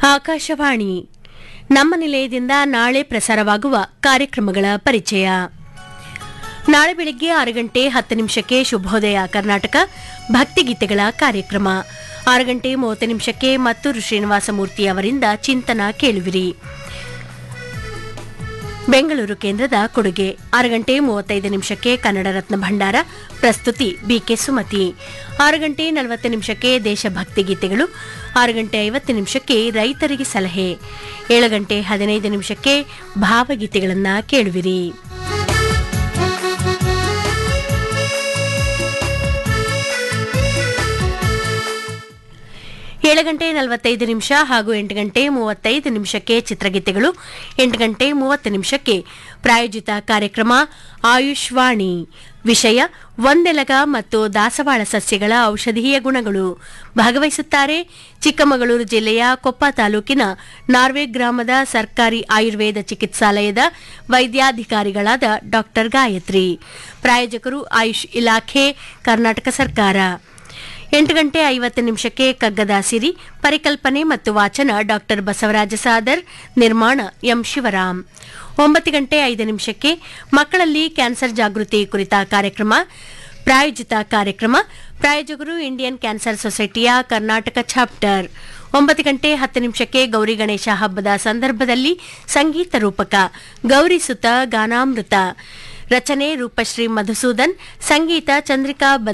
ಆಕಾಶವಾಣಿ ನಮ್ಮ ನಿಲಯದಿಂದ ನಾಳೆ ಪ್ರಸಾರವಾಗುವ ಕಾರ್ಯಕ್ರಮಗಳ ಪರಿಚಯ. ನಾಳೆ ಬೆಳಗ್ಗೆ 6 ಗಂಟೆ 10 ನಿಮಿಷಕ್ಕೆ ಶುಭೋದಯ ಕರ್ನಾಟಕ ಭಕ್ತಿಗೀತೆಗಳ ಕಾರ್ಯಕ್ರಮ. 6 ಗಂಟೆ 30 ನಿಮಿಷಕ್ಕೆ ಮತ್ತೂರು ಶ್ರೀನಿವಾಸಮೂರ್ತಿ ಅವರಿಂದ ಚಿಂತನ ಕೇಳುವಿರಿ. ಬೆಂಗಳೂರು ಕೇಂದ್ರದ ಕೊಡುಗೆ. 6 ಗಂಟೆ 35 ನಿಮಿಷಕ್ಕೆ ಕನ್ನಡ ರತ್ನ ಭಂಡಾರ, ಪ್ರಸ್ತುತಿ ಬಿಕೆ ಸುಮತಿ. 6 ಗಂಟೆ 40 ನಿಮಿಷಕ್ಕೆ ದೇಶಭಕ್ತಿ ಗೀತೆಗಳು. 6 ಗಂಟೆ 50 ನಿಮಿಷಕ್ಕೆ ರೈತರಿಗೆ ಸಲಹೆ. 7 ಗಂಟೆ 15 ನಿಮಿಷಕ್ಕೆ ಭಾವಗೀತೆಗಳನ್ನು ಕೇಳುವಿರಿ. ಏಳು ಗಂಟೆ 45 ನಿಮಿಷ ಹಾಗೂ 8 ಗಂಟೆ 35 ನಿಮಿಷಕ್ಕೆ ಚಿತ್ರಗೀತೆಗಳು. 8 ಗಂಟೆ 30 ನಿಮಿಷಕ್ಕೆ ಪ್ರಾಯೋಜಿತ ಕಾರ್ಯಕ್ರಮ ಆಯುಷ್ವಾಣಿ. ವಿಷಯ ಒಂದೆಲಗ ಮತ್ತು ದಾಸವಾಳ ಸಸ್ಯಗಳ ಔಷಧೀಯ ಗುಣಗಳು. ಭಾಗವಹಿಸುತ್ತಾರೆ ಚಿಕ್ಕಮಗಳೂರು ಜಿಲ್ಲೆಯ ಕೊಪ್ಪ ತಾಲೂಕಿನ ನಾರ್ವೆ ಗ್ರಾಮದ ಸರ್ಕಾರಿ ಆಯುರ್ವೇದ ಚಿಕಿತ್ಸಾಲಯದ ವೈದ್ಯಾಧಿಕಾರಿಗಳಾದ ಡಾ ಗಾಯತ್ರಿ. ಪ್ರಾಯೋಜಕರು ಆಯುಷ್ ಇಲಾಖೆ, ಕರ್ನಾಟಕ ಸರ್ಕಾರ. 8 ಗಂಟೆ 50 ನಿಮಿಷಕ್ಕೆ ಕಗ್ಗದ ಸಿರಿ. ಪರಿಕಲ್ಪನೆ ಮತ್ತು ವಾಚನ ಡಾ ಬಸವರಾಜ ಸಾದರ್. ನಿರ್ಮಾಣ ಎಂ ಶಿವರಾಮ್. 9 ಗಂಟೆ 5 ನಿಮಿಷಕ್ಕೆ ಮಕ್ಕಳಲ್ಲಿ ಕ್ಯಾನ್ಸರ್ ಜಾಗೃತಿ ಕುರಿತ ಕಾರ್ಯಕ್ರಮ. ಪ್ರಾಯೋಜಿತ ಕಾರ್ಯಕ್ರಮ. ಪ್ರಾಯೋಜಕರು ಇಂಡಿಯನ್ ಕ್ಯಾನ್ಸರ್ ಸೊಸೈಟಿಯ ಕರ್ನಾಟಕ ಚಾಪ್ಟರ್. 9 ಗಂಟೆ 10 ನಿಮಿಷಕ್ಕೆ ಗೌರಿ ಗಣೇಶ ಹಬ್ಬದ ಸಂದರ್ಭದಲ್ಲಿ ಸಂಗೀತ ರೂಪಕ ಗೌರಿ ಸುತ ಗಾನಾಮೃತ. ರಚನೆ ರೂಪಶ್ರೀ ಮಧುಸೂದನ್. ಸಂಗೀತ ಚಂದ್ರಿಕಾ